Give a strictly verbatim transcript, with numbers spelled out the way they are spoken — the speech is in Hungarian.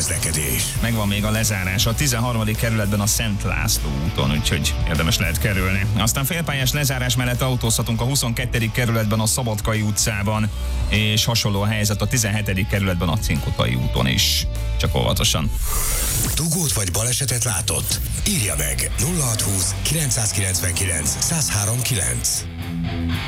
közlekedés. Megvan még a lezárás a tizenharmadik kerületben a Szent László úton, úgyhogy érdemes lehet kerülni. Aztán félpályás lezárás mellett autózhatunk a huszonkettedik kerületben a Szabadkai utcában, és hasonló a helyzet a tizenhetedik kerületben a Cinkotai úton is. Csak óvatosan. Dugót vagy balesetet látott? Írja meg nulla hatszázhúsz kilencszázkilencvenkilenc százhárom kilenc.